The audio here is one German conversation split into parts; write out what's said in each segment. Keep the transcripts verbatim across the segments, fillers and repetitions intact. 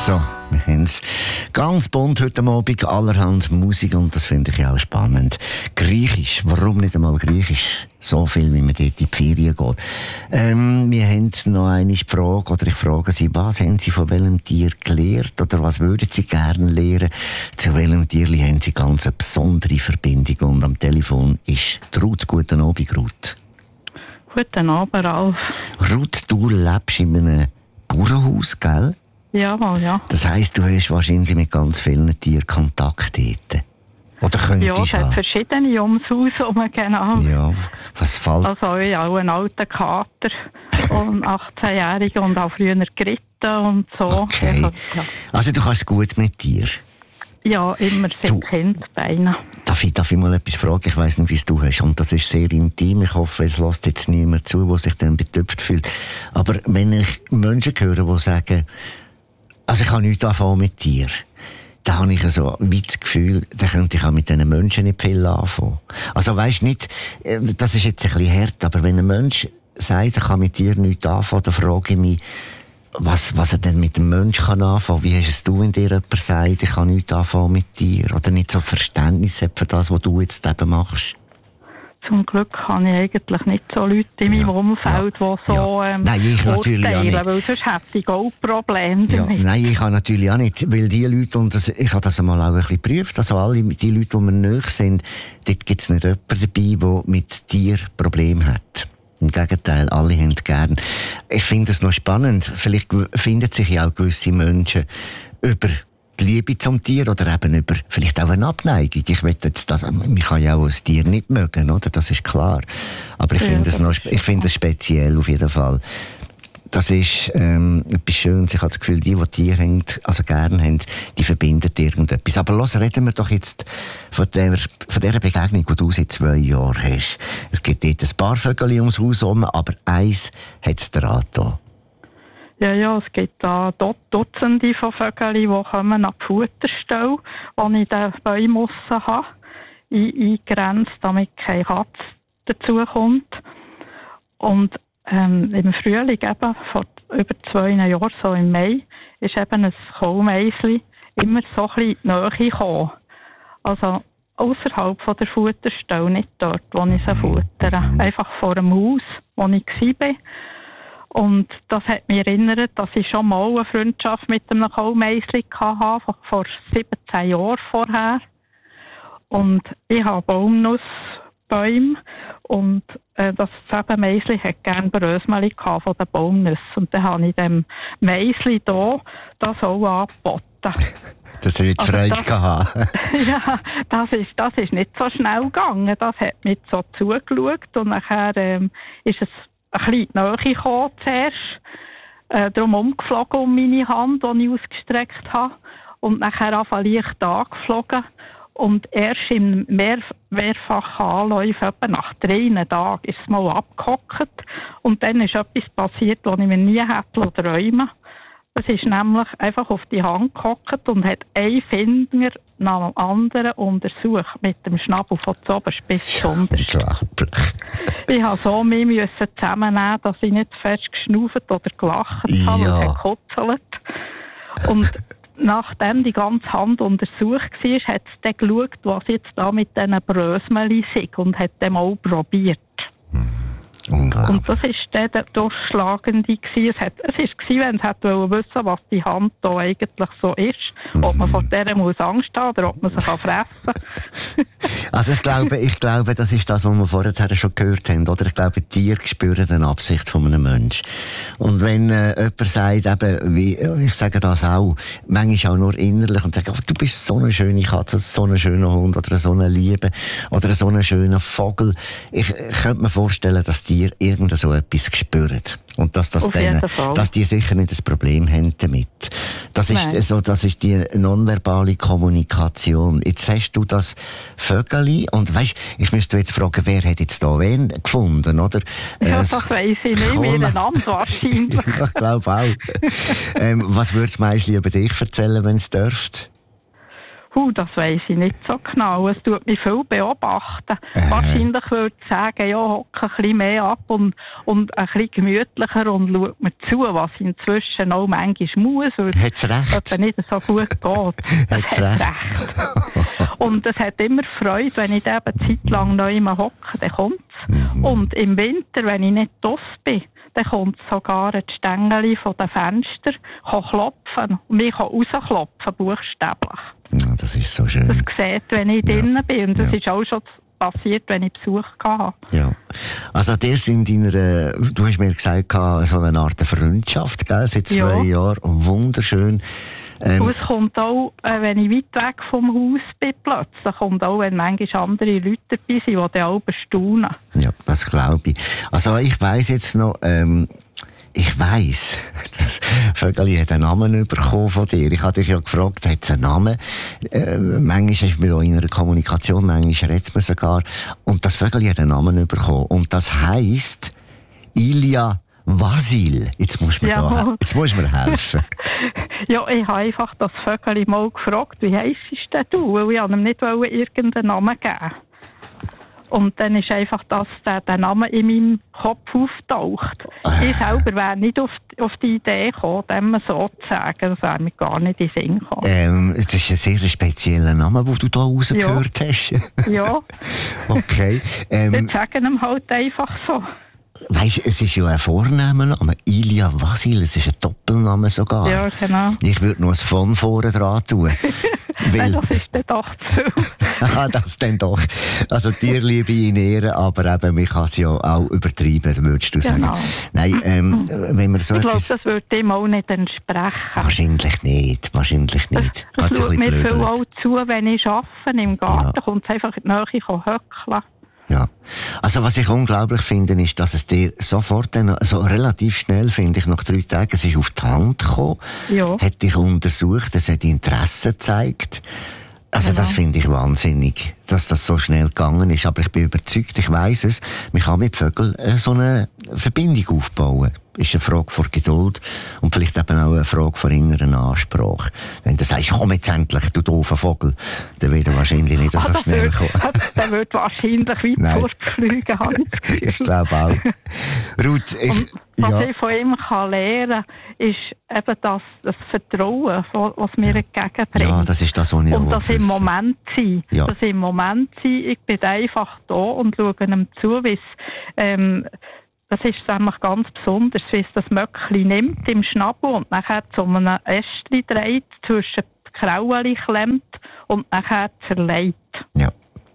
So, wir haben es ganz bunt heute Abend, allerhand Musik und das finde ich ja auch spannend. Griechisch, warum nicht einmal Griechisch? So viel, wie man dort in die Ferien geht. Ähm, wir haben noch eine Frage, oder ich frage Sie, was haben Sie von welchem Tier gelernt oder was würden Sie gerne lernen? Zu welchem Tier haben Sie ganz eine besondere Verbindung? Und am Telefon ist Ruth. Guten Abend, Ruth. Guten Abend, Ralf. Ruth, du lebst in einem Bauernhaus, gell? Ja, ja. Das heisst, du hast wahrscheinlich mit ganz vielen Tieren Kontakt dort. Oder könntest ja, es hat haben. verschiedene ums Haus herum, genau. Ja, was fällt? Also ich auch einen alten Kater, und achtzehnjährige und auch früher geritten und so. Okay. Also, ja. Also du kannst gut mit dir. Ja, immer seit Kindesbeinen. Darf ich, darf ich mal etwas fragen? Ich weiss nicht, wie es du hast. Und das ist sehr intim. Ich hoffe, es lässt jetzt niemand zu, der sich dann betöpft fühlt. Aber wenn ich Menschen höre, die sagen, also ich habe nichts anfangen mit dir, da habe ich so wie das Gefühl, da könnte ich auch mit diesen Menschen nicht viel anfangen. Also weisst nicht, das ist jetzt ein bisschen hart, aber wenn ein Mensch sagt, er kann mit dir nichts anfangen, dann frage ich mich, was, was er denn mit dem Menschen kann anfangen kann. Wie hast es du, wenn dir jemand sagt, ich kann nichts anfangen mit dir? Oder nicht so Verständnis hat für das, was du jetzt eben machst? Zum Glück habe ich eigentlich nicht so Leute in meinem ja, Umfeld, ja, die so ja. ähm, Nein, ich natürlich auch nicht. Weil sonst hätte ich auch Probleme damit. Ja, nein, ich habe natürlich auch nicht. Weil die Leute, und das, ich habe das einmal auch ein bisschen geprüft, also alle die Leute, die mir nahe sind, dort gibt es nicht jemanden dabei, der mit dir Probleme hat. Im Gegenteil, alle haben es gern. Ich finde es noch spannend. Vielleicht finden sich ja auch gewisse Menschen über die Liebe zum Tier oder eben über vielleicht auch eine Abneigung. Ich will jetzt das, man kann ja auch ein Tier nicht mögen, oder? Das ist klar. Aber ich ja, finde es noch, ich finde es speziell auf jeden Fall. Das ist ähm, etwas Schönes. Ich habe das Gefühl, die, die Tiere haben, also gerne haben, die verbinden irgendetwas. Aber los, reden wir doch jetzt von der, von der Begegnung, die du seit zwei Jahren hast. Es gibt dort ein paar Vögel ums Haus herum, aber eins hat es dran getan. Ja, ja, es gibt da Dutzende von Vögeln, die kommen an die Futterstelle, wo ich den Bäume raus habe, eingegrenzt, damit keine Katze dazukommt. Und ähm, im Frühling, eben vor über zwei Jahren, so im Mai, ist eben ein Kohlmeisli immer so ein bisschen in die Nähe gekommen. Also außerhalb von der Futterstelle, nicht dort, wo ich sie futtere. Einfach vor dem Haus, wo ich war. Und das hat mich erinnert, dass ich schon mal eine Freundschaft mit einem Kohlmeisli hatte, vor siebzehn Jahren vorher. Und ich habe Baumnussbäume und äh, das Meisli hat gerne Brösmeli von den Baumnüssen. Und dann habe ich dem Meisli hier das auch angeboten. Das wird also Freude das, gehabt. Ja, das ist, das ist nicht so schnell gegangen. Das hat mich so zugeschaut und nachher ähm, ist es ein bisschen in die Nähe gekommen zuerst, äh, darum umgeflogen um meine Hand, die ich ausgestreckt habe, und nachher einfach leicht angeflogen. Und erst im mehr, mehrfachen Anläufen, etwa nach drei Tagen, ist es mal abgehockt. Und dann ist etwas passiert, was ich mir nie hätte träumen. Es ist nämlich einfach auf die Hand gehockt und hat einen Finger nach dem anderen untersucht, mit dem Schnabel von der Oberspitze ja, unterst. Ich musste so mich zusammennehmen, dass ich nicht fest geschnauft oder gelacht ja. habe und gekutzelt. Und nachdem die ganze Hand untersucht war, hat es dann geschaut, was jetzt da mit diesen Brösmeli sei und hat dem auch probiert. Und das war dann der Durchschlagende. Es war, es war, wenn es wissen wollte, was die Hand da eigentlich so ist. Mhm. Ob man vor der muss Angst haben oder ob man sie fressen kann. Also ich glaube, ich glaube, das ist das, was wir vorher schon gehört haben. Oder? Ich glaube, Tiere spüren die Absicht von einem Menschen. Und wenn äh, jemand sagt, eben, wie, ich sage das auch, manchmal auch nur innerlich, und sagt, oh, du bist so eine schöne Katze, so ein schöner Hund oder so eine Liebe oder so ein schöner Vogel. Ich, ich könnte mir vorstellen, dass die irgend so etwas spüren. Und dass, das denen, dass die sicher nicht ein Problem haben damit. Das ist, so, das ist die nonverbale Kommunikation. Jetzt hast du das Vögeli und weisst, ich müsste jetzt fragen, wer hat jetzt da wen gefunden, oder? Ja, das weiss ich nicht, miteinander wahrscheinlich. Ich glaube auch. ähm, was würde das Meisli über dich erzählen, wenn es dürft? Huh, das weiss ich nicht so genau. Es tut mich viel beobachten. Äh. Wahrscheinlich würde ich sagen, ja, hocke ein bisschen mehr ab und, und ein bisschen gemütlicher und schaut mir zu, was ich inzwischen auch manchmal muss, weil Hat's recht. es nicht so gut geht. Hat's recht. recht. Und es hat immer Freude, wenn ich eben zeitlang noch immer hocke, dann kommt es. Mhm. Und im Winter, wenn ich nicht draussen bin, dann kommt sogar ein Stängel von den Fenstern, kann klopfen und ich kann rausklopfen, buchstäblich. Ja, das ist so schön. Das sieht, wenn ich ja. drinnen bin. Und das ja. ist auch schon passiert, wenn ich Besuch hatte. Ja. Also, der sind in deiner, du hast mir gesagt, so eine Art Freundschaft, gell, seit zwei ja. Jahren. Wunderschön. Ähm, und es kommt auch, wenn ich weit weg vom Haus bin, plötzlich kommt auch, wenn manchmal andere Leute dabei sind, die dann auch bestaunen. Ja, das glaube ich. Also, ich weiss jetzt noch, ähm, ich weiss, das Vögeli hat einen Namen bekommen von dir. Ich habe dich ja gefragt, hat es einen Namen? Äh, manchmal ist man auch in einer Kommunikation, manchmal redet man sogar. Und das Vögeli hat einen Namen bekommen. Und das heisst Ilja Vasil. Jetzt musst du mir, ja. da, jetzt musst du mir helfen. Ja, ich habe einfach das Vögeli mal gefragt, wie heisst denn du? Weil ich ihm nicht irgendeinen Namen geben. Und dann ist einfach, dass der, der Name in meinem Kopf auftaucht. Äh. Ich selber wäre nicht auf, auf die Idee gekommen, dem so zu sagen. Das wäre mir gar nicht in den Sinn gekommen. Ähm, das ist ein sehr spezieller Name, den du da rausgehört ja. hast. Ja. Okay. Ähm, Jetzt sagen ihm halt einfach so. Weisst, es ist ja ein Vornamenname, Ilja Vasil, es ist ein Doppelname sogar. Ja, genau. Ich würde noch ein von vorne dran tun. Weil das ist dann doch zu viel. Ah, das dann doch. Also dir liebe ich in Ehren, aber eben, man kann es ja auch übertreiben, würdest du genau. sagen. Nein, ähm, wenn man so ich glaube, etwas... das würde dem auch nicht entsprechen. Wahrscheinlich nicht, wahrscheinlich nicht. Es, es schaut mir viel auch zu, wenn ich arbeite im Garten, ja. kommt es einfach in die Nähe höckeln. Ja. Also, was ich unglaublich finde, ist, dass es dir sofort, dann, so relativ schnell, finde ich, nach drei Tagen, es ist auf die Hand gekommen, ja. hat dich untersucht, es hat Interesse gezeigt. Also, genau. Das finde ich wahnsinnig, dass das so schnell gegangen ist. Aber ich bin überzeugt, ich weiss es, man kann mit Vögeln äh, so eine Verbindung aufbauen. Ist eine Frage von Geduld und vielleicht eben auch eine Frage von inneren Ansprache. Wenn du sagst, komm jetzt endlich, du doofer Vogel, dann wird er wahrscheinlich nicht so ah, schnell wird, kommen. Der wird wahrscheinlich weit fortfliegen, habe ich das Gefühl. Ich glaube auch. Ruth, ich, und was ja. ich von ihm kann lernen kann, ist eben das, das Vertrauen, was mir entgegenbringt. Ja, das ist das, was ich Und das im Moment sein. Ja. Das im Moment sein, ich bin einfach da und schaue ihm zu, wie es, ähm, das ist nämlich ganz besonders, wie es das Möckli nimmt im Schnabel und nachher zu einem Ästchen dreht, zwischen die Kraueli klemmt und nachher zerlegt. Ja.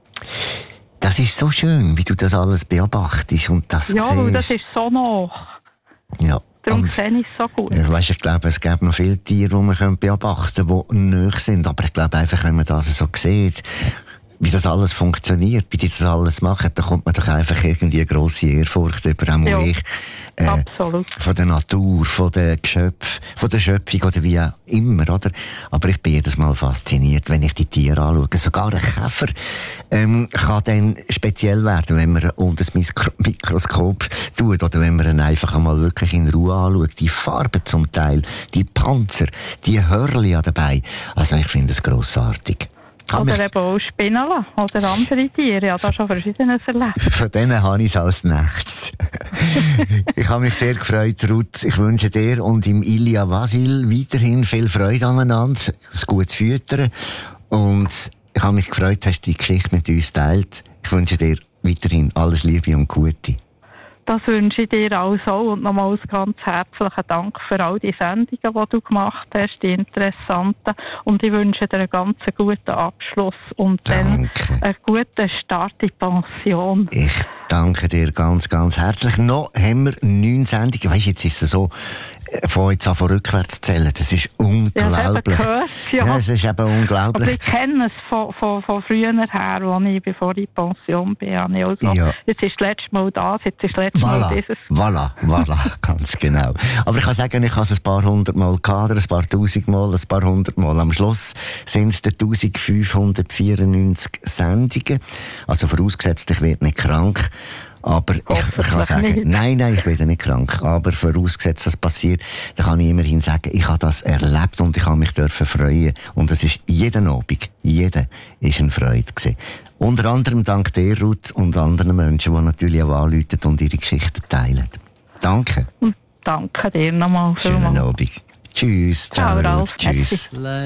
Das ist so schön, wie du das alles beobachtest und das ja, siehst. Ja, das ist so nach. Ja. Darum sehe ich es so gut. Ja, weißt, ich glaube, es gibt noch viele Tiere, die man beobachten können, die nahe sind. Aber ich glaube einfach, wenn man das so sieht, wie das alles funktioniert, wie die das alles machen, da kommt man doch einfach irgendwie eine grosse Ehrfurcht über auch ja, ich, äh, absolut. Von der Natur, von der Geschöpf, von der Schöpfung oder wie auch immer, oder? Aber ich bin jedes Mal fasziniert, wenn ich die Tiere anschaue. Sogar ein Käfer ähm, kann dann speziell werden, wenn man unter das Mikro- Mikroskop tut oder wenn man ihn einfach einmal wirklich in Ruhe anschaut. Die Farben zum Teil, die Panzer, die Hörli dabei. Also ich finde es grossartig. Oder eben auch Spinnen oder andere Tiere. Ja, da schon Verschiedenes erlebt. Von denen habe ich es als nächstes. Ich habe mich sehr gefreut, Ruth. Ich wünsche dir und im Ilja Vasil weiterhin viel Freude aneinander, ein gutes Füttern. Und ich habe mich gefreut, dass du die Geschichte mit uns teilt. Ich wünsche dir weiterhin alles Liebe und Gute. Das wünsche ich dir auch so und nochmals ganz herzlichen Dank für all die Sendungen, die du gemacht hast, die interessanten. Und ich wünsche dir einen ganz guten Abschluss und danke. Dann einen guten Start in die Pension. Ich danke dir ganz, ganz herzlich. Noch haben wir neun Sendungen. Weisst, jetzt ist es so, von jetzt an von rückwärts zählen. Das ist unglaublich. Ja, gehört, ja. Ja, es ist eben unglaublich. Aber ich kenne es von, von, von früher her, als ich, bevor ich in Pension bin, habe ich also, ja. Jetzt ist das letzte Mal das, jetzt ist das letzte voilà, Mal dieses. Voilà, voilà, ganz genau. Aber ich kann sagen, ich habe es ein paar hundert Mal gehabt, ein paar tausend Mal, ein paar hundert Mal. Am Schluss sind es eintausendfünfhundertvierundneunzig Sendungen. Also vorausgesetzt, ich werde nicht krank. Aber ich, ich kann sagen, nicht. nein, nein, ich bin nicht krank. Aber vorausgesetzt, dass das passiert, dann kann ich immerhin sagen, ich habe das erlebt und ich habe mich dürfen freuen. Und es ist jeden Abend, jeder ist eine Freude gewesen. Unter anderem dank dir, Ruth, und anderen Menschen, die natürlich auch anrufen und ihre Geschichten teilen. Danke. Danke dir nochmal. Schönen Abend. Tschüss. Ciao, Ciao, Ralf. Ruth. Tschüss.